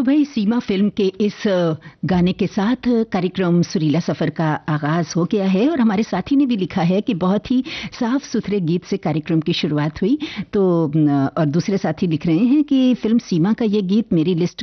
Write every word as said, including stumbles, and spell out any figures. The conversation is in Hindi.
भाई, सीमा फिल्म के इस अ, गाने के साथ कार्यक्रम सुरीला सफर का आगाज हो गया है और हमारे साथी ने भी लिखा है कि बहुत ही साफ सुथरे गीत से कार्यक्रम की शुरुआत हुई। तो अ, और दूसरे साथी लिख रहे हैं कि फिल्म सीमा का ये गीत मेरी लिस्ट